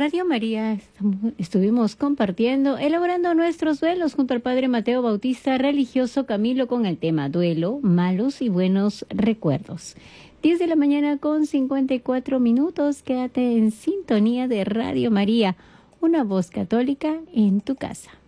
Radio María estuvimos compartiendo, elaborando nuestros duelos junto al Padre Mateo Bautista, religioso Camilo, con el tema duelo, malos y buenos recuerdos. 10 de la mañana con 54 minutos. Quédate en sintonía de Radio María, una voz católica en tu casa.